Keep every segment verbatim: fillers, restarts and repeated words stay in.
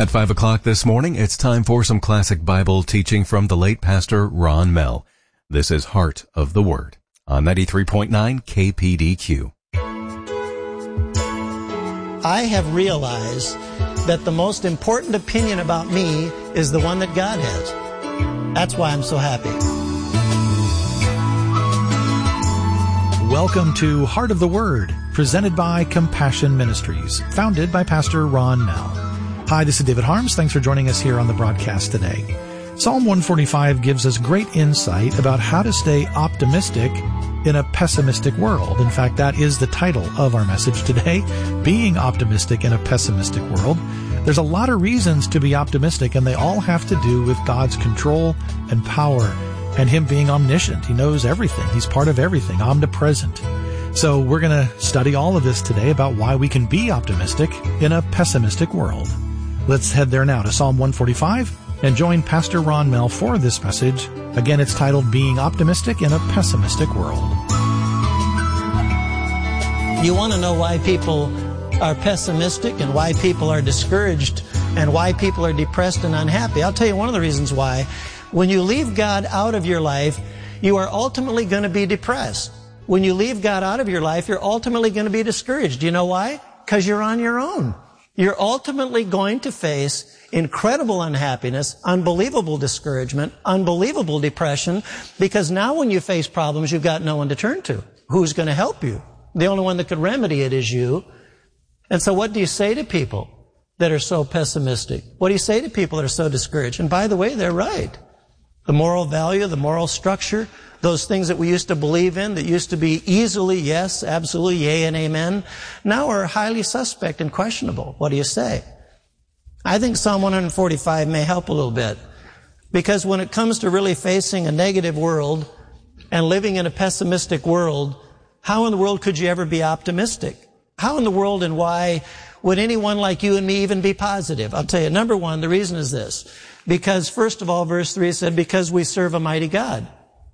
At five o'clock this morning, it's time for some classic Bible teaching from the late Pastor Ron Mell. This is Heart of the Word on ninety-three point nine K P D Q. I have realized that the most important opinion about me is the one that God has. That's why I'm so happy. Welcome to Heart of the Word, presented by Compassion Ministries, founded by Pastor Ron Mell. Hi, this is David Harms. Thanks for joining us here on the broadcast today. Psalm one forty-five gives us great insight about how to stay optimistic in a pessimistic world. In fact, that is the title of our message today, Being Optimistic in a Pessimistic World. There's a lot of reasons to be optimistic, and they all have to do with God's control and power and Him being omniscient. He knows everything. He's part of everything, omnipresent. So we're going to study all of this today about why we can be optimistic in a pessimistic world. Let's head there now to Psalm one forty-five and join Pastor Ron Mell for this message. Again, it's titled Being Optimistic in a Pessimistic World. You want to know why people are pessimistic and why people are discouraged and why people are depressed and unhappy? I'll tell you one of the reasons why. When you leave God out of your life, you are ultimately going to be depressed. When you leave God out of your life, you're ultimately going to be discouraged. Do you know why? Because you're on your own. You're ultimately going to face incredible unhappiness, unbelievable discouragement, unbelievable depression, because now when you face problems, you've got no one to turn to. Who's going to help you? The only one that could remedy it is you. And so what do you say to people that are so pessimistic? What do you say to people that are so discouraged? And by the way, they're right. The moral value, the moral structure, those things that we used to believe in, that used to be easily yes, absolutely, yea and amen, now are highly suspect and questionable. What do you say? I think Psalm one forty-five may help a little bit, because when it comes to really facing a negative world and living in a pessimistic world, how in the world could you ever be optimistic? How in the world and why would anyone like you and me even be positive? I'll tell you, number one, the reason is this. Because first of all, verse three said, because we serve a mighty God.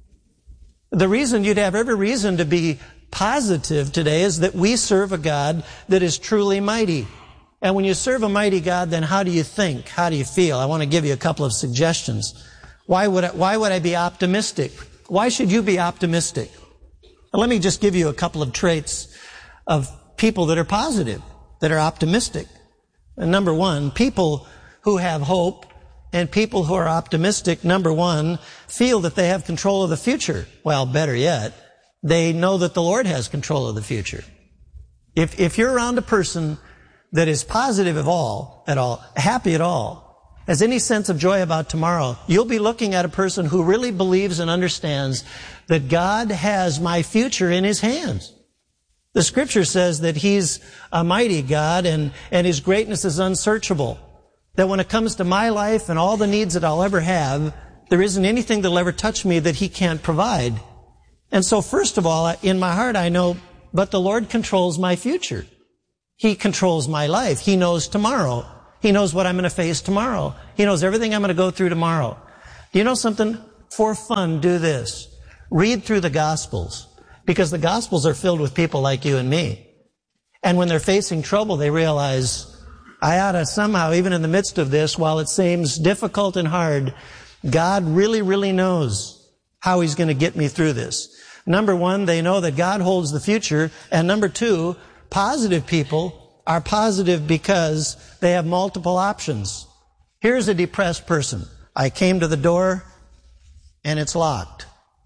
The reason you'd have every reason to be positive today is that we serve a God that is truly mighty. And when you serve a mighty God, then how do you think? How do you feel? I want to give you a couple of suggestions. Why would I, why would I be optimistic? Why should you be optimistic? Let me just give you a couple of traits of people that are positive, that are optimistic. And number one, people who have hope and people who are optimistic, number one, feel that they have control of the future. Well, better yet, they know that the Lord has control of the future. If, if you're around a person that is positive at all, at all, happy at all, has any sense of joy about tomorrow, you'll be looking at a person who really believes and understands that God has my future in His hands. The Scripture says that He's a mighty God and, and His greatness is unsearchable. That when it comes to my life and all the needs that I'll ever have, there isn't anything that'll ever touch me that He can't provide. And so first of all, in my heart I know, but the Lord controls my future. He controls my life. He knows tomorrow. He knows what I'm going to face tomorrow. He knows everything I'm going to go through tomorrow. Do you know something? For fun, do this. Read through the Gospels, because the Gospels are filled with people like you and me. And when they're facing trouble, they realize, I ought to somehow, even in the midst of this, while it seems difficult and hard, God really, really knows how He's going to get me through this. Number one, they know that God holds the future. And number two, positive people are positive because they have multiple options. Here's a depressed person. I came to the door and it's locked.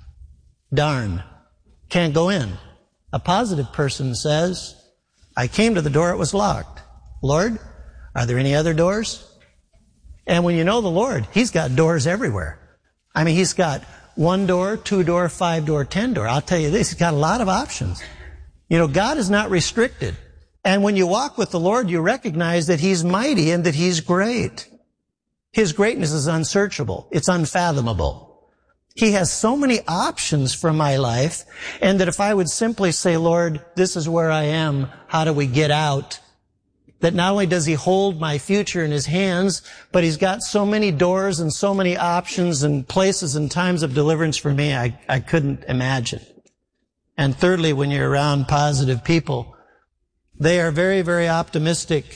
Darn. Can't go in. A positive person says, I came to the door, it was locked. Lord, are there any other doors? And when you know the Lord, He's got doors everywhere. I mean, He's got one door, two door, five door, ten door. I'll tell you this, He's got a lot of options. You know, God is not restricted. And when you walk with the Lord, you recognize that He's mighty and that He's great. His greatness is unsearchable. It's unfathomable. He has so many options for my life, and that if I would simply say, Lord, this is where I am, how do we get out? That not only does He hold my future in His hands, but He's got so many doors and so many options and places and times of deliverance for me I, I couldn't imagine. And thirdly, when you're around positive people, they are very, very optimistic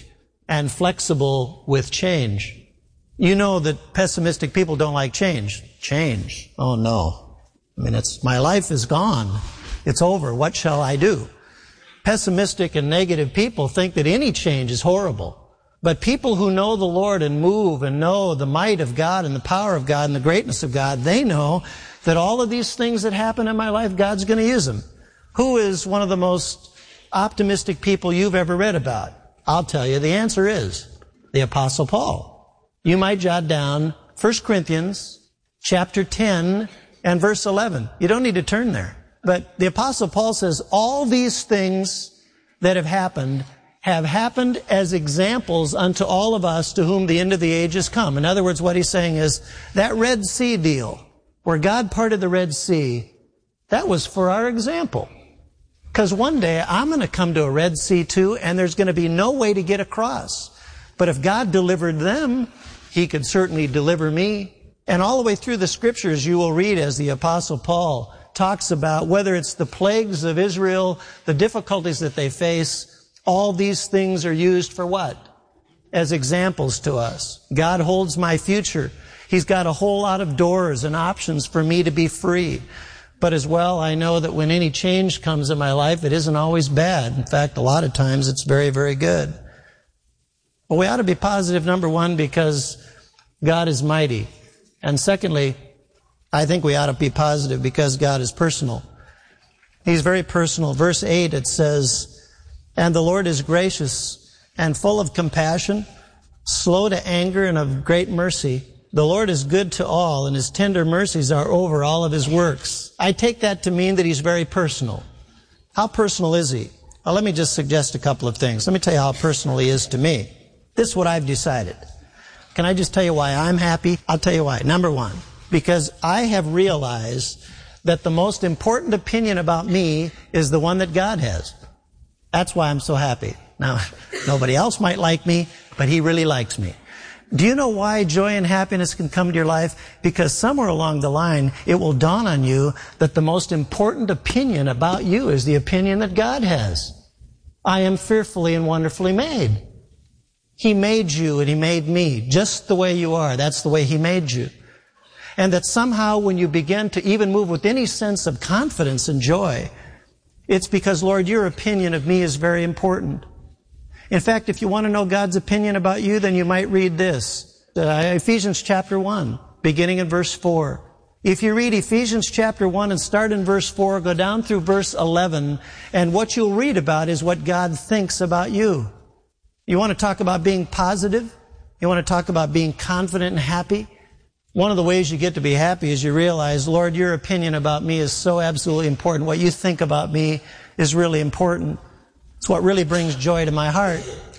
and flexible with change. You know that pessimistic people don't like change. Change. Oh no. I mean, it's, my life is gone. It's over. What shall I do? Pessimistic and negative people think that any change is horrible. But people who know the Lord and move and know the might of God and the power of God and the greatness of God, they know that all of these things that happen in my life, God's going to use them. Who is one of the most optimistic people you've ever read about? I'll tell you, the answer is the Apostle Paul. You might jot down First Corinthians chapter ten and verse eleven. You don't need to turn there. But the Apostle Paul says, all these things that have happened have happened as examples unto all of us to whom the end of the age has come. In other words, what he's saying is that Red Sea deal, where God parted the Red Sea, that was for our example. Because one day I'm going to come to a Red Sea too, and there's going to be no way to get across. But if God delivered them, He could certainly deliver me. And all the way through the Scriptures you will read as the Apostle Paul talks about whether it's the plagues of Israel, the difficulties that they face, all these things are used for what? As examples to us. God holds my future. He's got a whole lot of doors and options for me to be free. But as well, I know that when any change comes in my life, it isn't always bad. In fact, a lot of times it's very, very good. Well, we ought to be positive, number one, because God is mighty. And secondly, I think we ought to be positive because God is personal. He's very personal. Verse eight, it says, and the Lord is gracious and full of compassion, slow to anger and of great mercy. The Lord is good to all, and His tender mercies are over all of His works. I take that to mean that He's very personal. How personal is He? Well, let me just suggest a couple of things. Let me tell you how personal He is to me. This is what I've decided. Can I just tell you why I'm happy? I'll tell you why. Number one, because I have realized that the most important opinion about me is the one that God has. That's why I'm so happy. Now, nobody else might like me, but He really likes me. Do you know why joy and happiness can come to your life? Because somewhere along the line, it will dawn on you that the most important opinion about you is the opinion that God has. I am fearfully and wonderfully made. He made you and He made me just the way you are. That's the way He made you. And that somehow when you begin to even move with any sense of confidence and joy, it's because, Lord, your opinion of me is very important. In fact, if you want to know God's opinion about you, then you might read this. Uh, Ephesians chapter one, beginning in verse four. If you read Ephesians chapter one and start in verse four, go down through verse eleven, and what you'll read about is what God thinks about you. You want to talk about being positive? You want to talk about being confident and happy? One of the ways you get to be happy is you realize, Lord, your opinion about me is so absolutely important. What you think about me is really important. It's what really brings joy to my heart.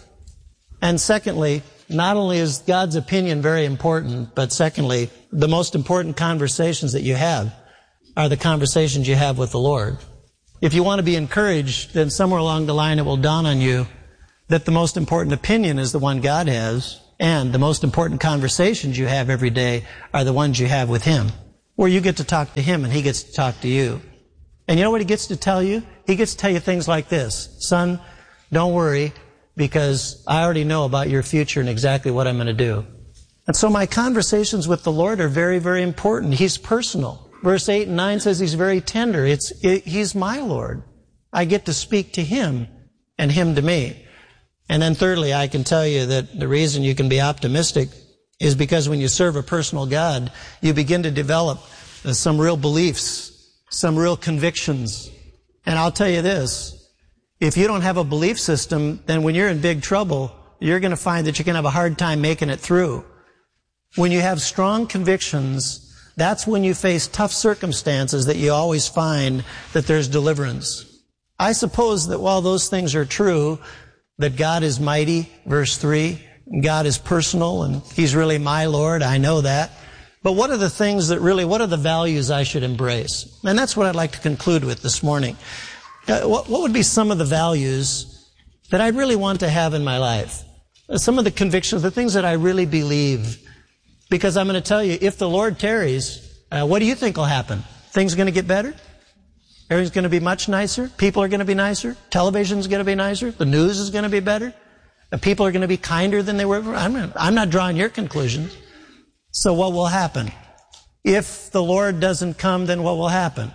And secondly, not only is God's opinion very important, but secondly, the most important conversations that you have are the conversations you have with the Lord. If you want to be encouraged, then somewhere along the line it will dawn on you that the most important opinion is the one God has, and the most important conversations you have every day are the ones you have with Him, where you get to talk to Him and He gets to talk to you. And you know what He gets to tell you? He gets to tell you things like this. Son, don't worry, because I already know about your future and exactly what I'm going to do. And so my conversations with the Lord are very, very important. He's personal. Verse eight and nine says He's very tender. It's, it, He's my Lord. I get to speak to Him and Him to me. And then thirdly, I can tell you that the reason you can be optimistic is because when you serve a personal God, you begin to develop uh, some real beliefs, some real convictions. And I'll tell you this, if you don't have a belief system, then when you're in big trouble, you're going to find that you're going to have a hard time making it through. When you have strong convictions, that's when you face tough circumstances that you always find that there's deliverance. I suppose that while those things are true, that God is mighty, verse three, God is personal, and He's really my Lord, I know that. But what are the things that really, what are the values I should embrace? And that's what I'd like to conclude with this morning. Uh, what, what would be some of the values that I really want to have in my life? Uh, some of the convictions, the things that I really believe. Because I'm going to tell you, if the Lord tarries, uh, what do you think will happen? Things going to get better? Everything's going to be much nicer. People are going to be nicer. Television's going to be nicer. The news is going to be better. The people are going to be kinder than they were. I'm not, I'm not drawing your conclusions. So what will happen? If the Lord doesn't come, then what will happen?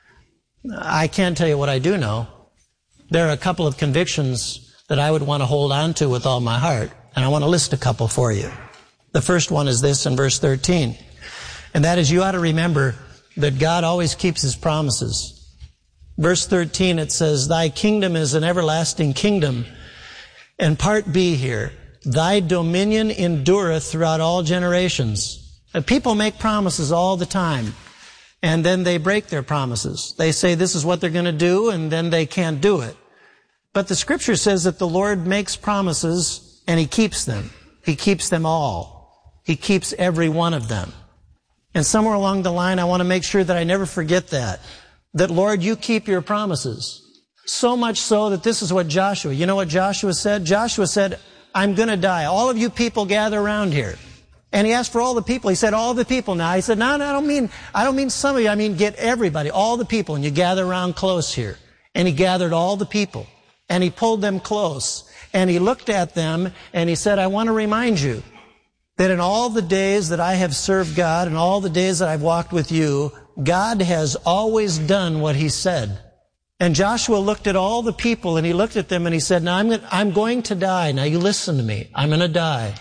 I can't tell you what I do know. There are a couple of convictions that I would want to hold on to with all my heart, and I want to list a couple for you. The first one is this in verse thirteen, and that is you ought to remember that God always keeps His promises. Verse thirteen, it says, Thy kingdom is an everlasting kingdom. And part B here, Thy dominion endureth throughout all generations. And people make promises all the time, and then they break their promises. They say this is what they're going to do, and then they can't do it. But the Scripture says that the Lord makes promises, and He keeps them. He keeps them all. He keeps every one of them. And somewhere along the line, I want to make sure that I never forget that. That, Lord, you keep your promises. So much so that this is what Joshua, you know what Joshua said? Joshua said, I'm going to die. All of you people gather around here. And he asked for all the people. He said, all the people now. He said, no, no, I don't mean, I don't mean some of you. I mean, get everybody, all the people. And you gather around close here. And he gathered all the people. And he pulled them close. And he looked at them and he said, I want to remind you that in all the days that I have served God and all the days that I've walked with you, God has always done what He said. And Joshua looked at all the people and he looked at them and he said, now I'm going, I'm going to die. Now you listen to me. I'm going to die.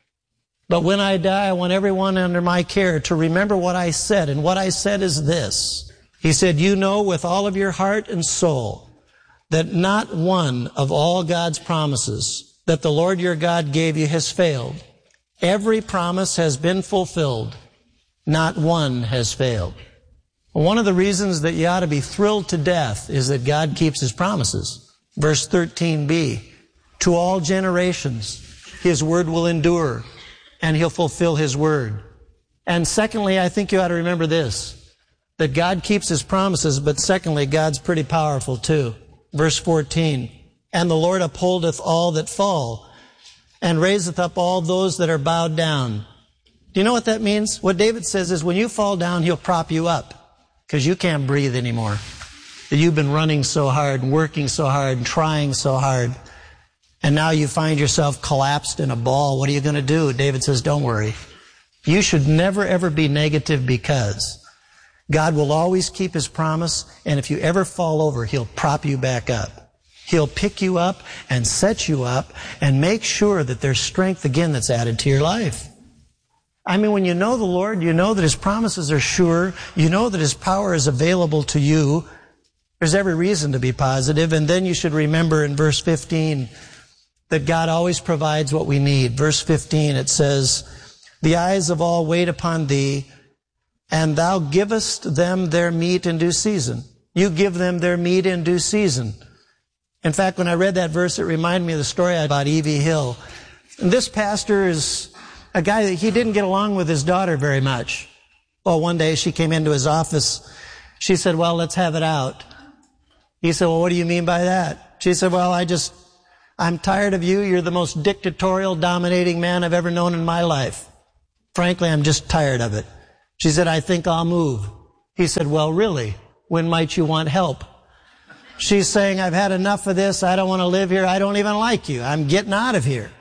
But when I die, I want everyone under my care to remember what I said. And what I said is this. He said, you know with all of your heart and soul that not one of all God's promises that the Lord your God gave you has failed. Every promise has been fulfilled. Not one has failed. One of the reasons that you ought to be thrilled to death is that God keeps His promises. Verse thirteen b, to all generations His word will endure, and He'll fulfill His word. And secondly, I think you ought to remember this, that God keeps His promises, but secondly, God's pretty powerful too. Verse fourteen, and the Lord upholdeth all that fall, and raiseth up all those that are bowed down. Do you know what that means? What David says is when you fall down, He'll prop you up. Because you can't breathe anymore. You've been running so hard and working so hard and trying so hard. And now you find yourself collapsed in a ball. What are you going to do? David says, don't worry. You should never ever be negative because God will always keep His promise. And if you ever fall over, He'll prop you back up. He'll pick you up and set you up and make sure that there's strength again that's added to your life. I mean, when you know the Lord, you know that His promises are sure. You know that His power is available to you. There's every reason to be positive. And then you should remember in verse fifteen that God always provides what we need. Verse fifteen, it says, the eyes of all wait upon Thee, and Thou givest them their meat in due season. You give them their meat in due season. In fact, when I read that verse, it reminded me of the story about Evie Hill. And this pastor is a guy that he didn't get along with his daughter very much. Well, one day she came into his office. She said, well, let's have it out. He said, well, what do you mean by that? She said, well, I just, I'm tired of you. You're the most dictatorial, dominating man I've ever known in my life. Frankly, I'm just tired of it. She said, I think I'll move. He said, well, really? When might you want help? She's saying, I've had enough of this. I don't want to live here. I don't even like you. I'm getting out of here.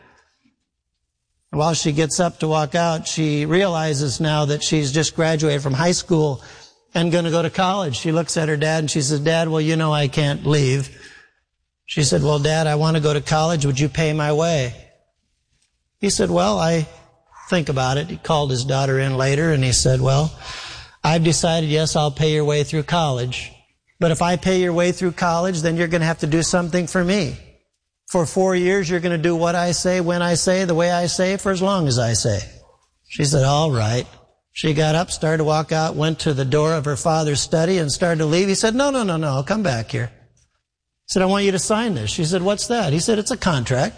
While she gets up to walk out, she realizes now that she's just graduated from high school and going to go to college. She looks at her dad and she says, Dad, well, you know I can't leave. She said, well, Dad, I want to go to college. Would you pay my way? He said, well, I think about it. He called his daughter in later and he said, well, I've decided, yes, I'll pay your way through college. But if I pay your way through college, then you're going to have to do something for me. For four years, you're going to do what I say, when I say, the way I say, for as long as I say. She said, all right. She got up, started to walk out, went to the door of her father's study and started to leave. He said, no, no, no, no, come back here. He said, I want you to sign this. She said, what's that? He said, it's a contract.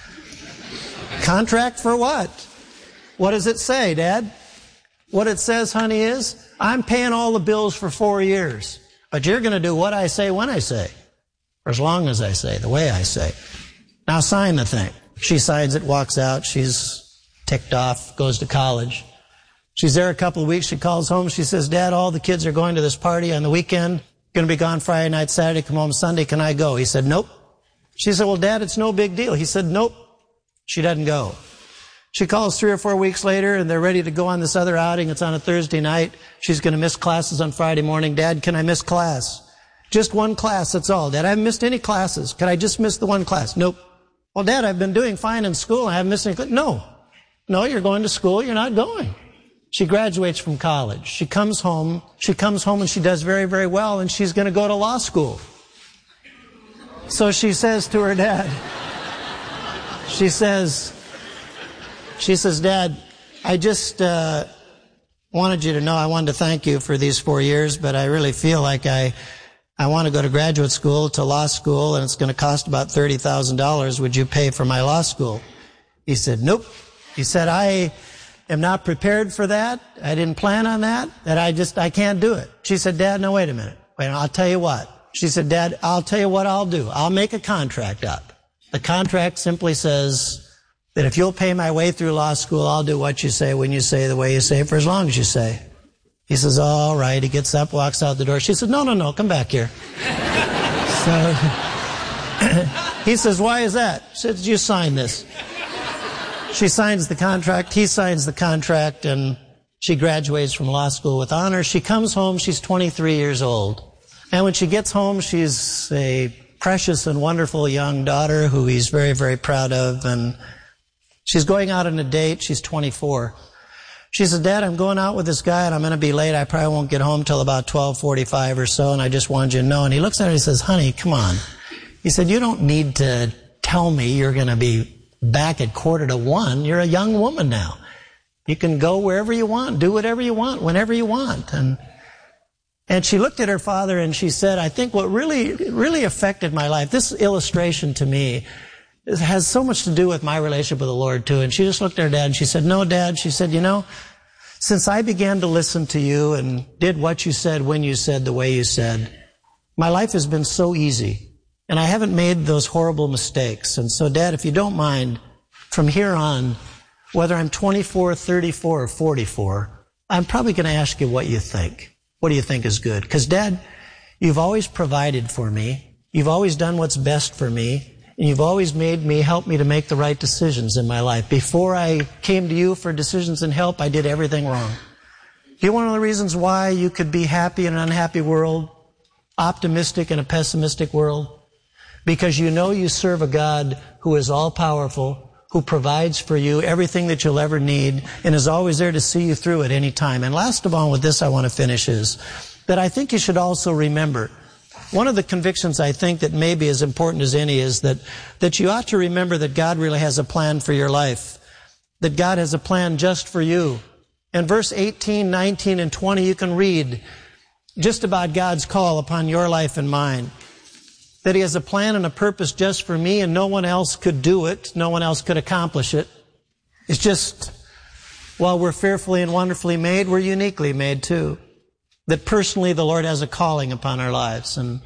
Contract for what? What does it say, Dad? What it says, honey, is, I'm paying all the bills for four years. But you're going to do what I say, when I say. For as long as I say, the way I say. Now sign the thing. She signs it, walks out. She's ticked off, goes to college. She's there a couple of weeks. She calls home. She says, Dad, all the kids are going to this party on the weekend. Going to be gone Friday night, Saturday, come home Sunday. Can I go? He said, nope. She said, well, Dad, it's no big deal. He said, nope. She doesn't go. She calls three or four weeks later, and they're ready to go on this other outing. It's on a Thursday night. She's going to miss classes on Friday morning. Dad, can I miss class? Just one class, that's all. Dad, I haven't missed any classes. Can I just miss the one class? Nope. Well, Dad, I've been doing fine in school. I haven't missed any class. No. No, you're going to school. You're not going. She graduates from college. She comes home. She comes home and she does very, very well, and she's going to go to law school. So she says to her dad, she says, she says, Dad, I just uh, wanted you to know, I wanted to thank you for these four years, but I really feel like I I want to go to graduate school, to law school, and it's going to cost about thirty thousand dollars. Would you pay for my law school? He said, nope. He said, I am not prepared for that. I didn't plan on that. That I just, I can't do it. She said, Dad, no, wait a minute. Wait, I'll tell you what. She said, Dad, I'll tell you what I'll do. I'll make a contract up. The contract simply says that if you'll pay my way through law school, I'll do what you say when you say the way you say for as long as you say. He says, all right. He gets up, walks out the door. She said, no, no, no, come back here. So he says, why is that? She says, you sign this. She signs the contract. He signs the contract, and she graduates from law school with honors. She comes home. She's twenty-three years old. And when she gets home, she's a precious and wonderful young daughter who he's very, very proud of. And she's going out on a date. She's twenty-four. She says, Dad, I'm going out with this guy, and I'm going to be late. I probably won't get home till about twelve forty-five or so, and I just wanted you to know. And he looks at her and he says, honey, come on. He said, you don't need to tell me you're going to be back at quarter to one. You're a young woman now. You can go wherever you want, do whatever you want, whenever you want. And and she looked at her father and she said, I think what really, really affected my life, this illustration to me, it has so much to do with my relationship with the Lord, too. And she just looked at her dad and she said, no, Dad. She said, you know, since I began to listen to you and did what you said when you said the way you said, my life has been so easy. And I haven't made those horrible mistakes. And so, Dad, if you don't mind, from here on, whether I'm twenty-four, thirty-four, or forty-four, I'm probably going to ask you what you think. What do you think is good? Because, Dad, you've always provided for me. You've always done what's best for me. And you've always made me, help me to make the right decisions in my life. Before I came to you for decisions and help, I did everything wrong. You want to know the reasons why you could be happy in an unhappy world, optimistic in a pessimistic world? Because you know you serve a God who is all-powerful, who provides for you everything that you'll ever need, and is always there to see you through at any time. And last of all, with this I want to finish is that I think you should also remember, one of the convictions I think that may be as important as any is that, that you ought to remember that God really has a plan for your life, that God has a plan just for you. In verse eighteen, nineteen, and twenty, you can read just about God's call upon your life and mine. That He has a plan and a purpose just for me, and no one else could do it. No one else could accomplish it. It's just, while we're fearfully and wonderfully made, we're uniquely made too. That personally the Lord has a calling upon our lives. And,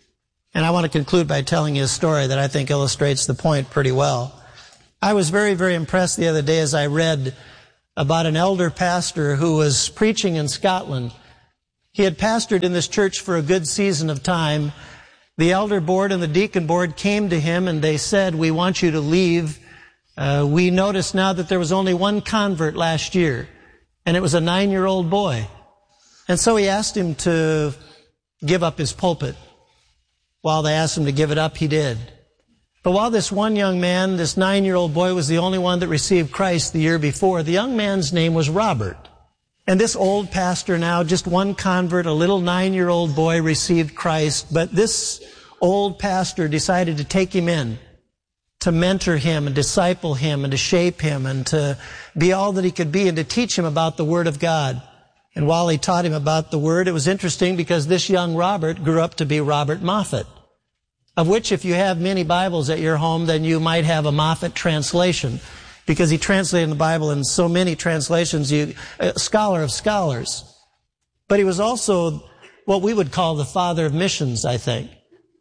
and I want to conclude by telling you a story that I think illustrates the point pretty well. I was very, very impressed the other day as I read about an elder pastor who was preaching in Scotland. He had pastored in this church for a good season of time. The elder board and the deacon board came to him and they said, we want you to leave. Uh, we noticed now that there was only one convert last year, and it was a nine-year-old boy. And so he asked him to give up his pulpit. While they asked him to give it up, he did. But while this one young man, this nine-year-old boy, was the only one that received Christ the year before, the young man's name was Robert. And this old pastor now, just one convert, a little nine-year-old boy received Christ, but this old pastor decided to take him in, to mentor him and disciple him and to shape him and to be all that he could be and to teach him about the Word of God. And while he taught him about the Word, it was interesting because this young Robert grew up to be Robert Moffat, of which if you have many Bibles at your home, then you might have a Moffat translation, because he translated the Bible in so many translations, you, a scholar of scholars. But he was also what we would call the father of missions, I think.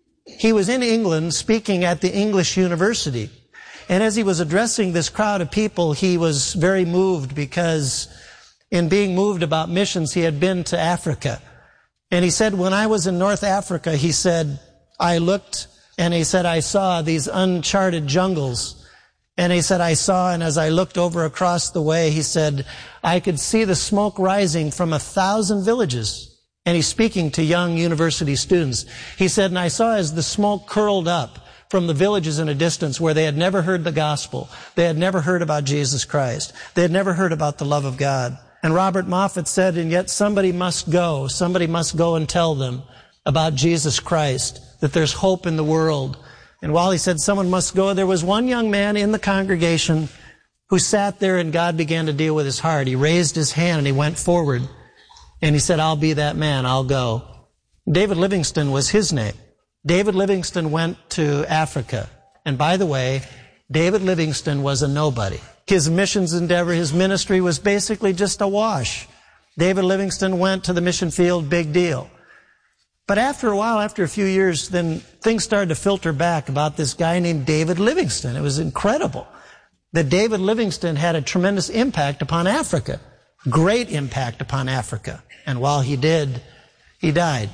He was in England speaking at the English University. And as he was addressing this crowd of people, he was very moved because in being moved about missions, he had been to Africa. And he said, when I was in North Africa, he said, I looked and he said, I saw these uncharted jungles. And he said, I saw, and as I looked over across the way, he said, I could see the smoke rising from a thousand villages. And he's speaking to young university students. He said, and I saw as the smoke curled up from the villages in a distance where they had never heard the gospel. They had never heard about Jesus Christ. They had never heard about the love of God. And Robert Moffat said, and yet somebody must go. Somebody must go and tell them about Jesus Christ, that there's hope in the world. And while he said someone must go, there was one young man in the congregation who sat there and God began to deal with his heart. He raised his hand and he went forward and he said, I'll be that man, I'll go. David Livingstone was his name. David Livingstone went to Africa. And by the way, David Livingstone was a nobody. His missions endeavor, his ministry was basically just a wash. David Livingstone went to the mission field, big deal. But after a while, after a few years, then things started to filter back about this guy named David Livingstone. It was incredible that David Livingstone had a tremendous impact upon Africa, great impact upon Africa. And while he did, he died.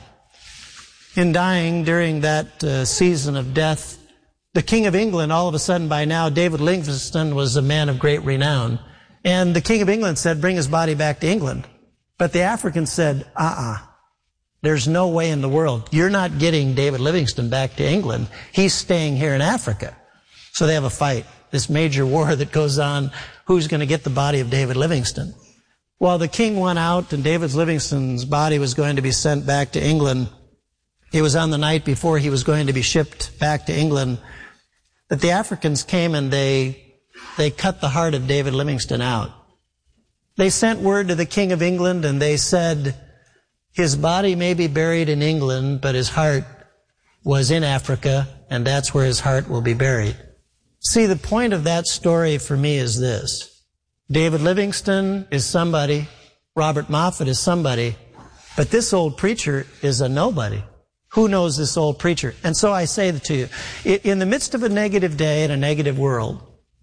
In dying during that uh, season of death, the King of England, all of a sudden by now, David Livingstone was a man of great renown. And the King of England said, bring his body back to England. But the Africans said, uh-uh. There's no way in the world. You're not getting David Livingstone back to England. He's staying here in Africa. So they have a fight, this major war that goes on. Who's going to get the body of David Livingstone? Well, the king went out and David Livingstone's body was going to be sent back to England. It was on the night before he was going to be shipped back to England that the Africans came and they, they cut the heart of David Livingstone out. They sent word to the King of England and they said, his body may be buried in England, but his heart was in Africa, and that's where his heart will be buried. See, the point of that story for me is this. David Livingstone is somebody. Robert Moffat is somebody. But this old preacher is a nobody. Who knows this old preacher? And so I say to you, in the midst of a negative day and a negative world,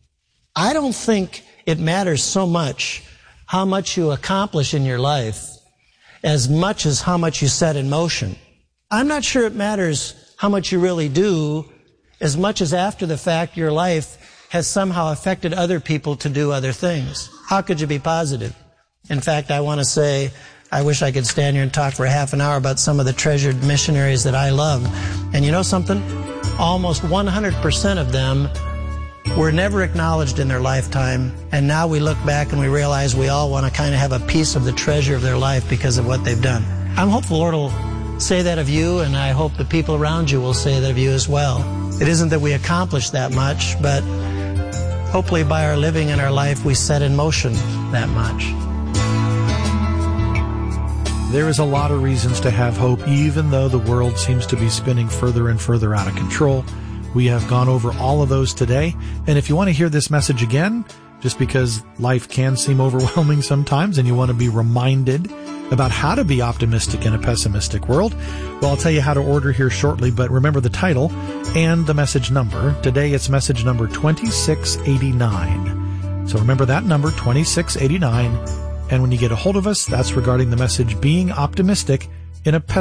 I don't think it matters so much how much you accomplish in your life as much as how much you set in motion. I'm not sure it matters how much you really do as much as after the fact your life has somehow affected other people to do other things. How could you be positive? In fact, I want to say, I wish I could stand here and talk for a half an hour about some of the treasured missionaries that I love. And you know something? Almost one hundred percent of them were never acknowledged in their lifetime, and now we look back and we realize we all want to kind of have a piece of the treasure of their life because of what they've done. I'm hopeful the Lord will say that of you, and I hope the people around you will say that of you as well. It isn't that we accomplish that much, but hopefully by our living and our life we set in motion that much. There is a lot of reasons to have hope, even though the world seems to be spinning further and further out of control. We have gone over all of those today. And if you want to hear this message again, just because life can seem overwhelming sometimes and you want to be reminded about how to be optimistic in a pessimistic world, well, I'll tell you how to order here shortly, but remember the title and the message number. Today it's message number twenty-six eighty-nine. So remember that number, twenty-six eighty-nine. And when you get a hold of us, that's regarding the message Being Optimistic in a Pessimistic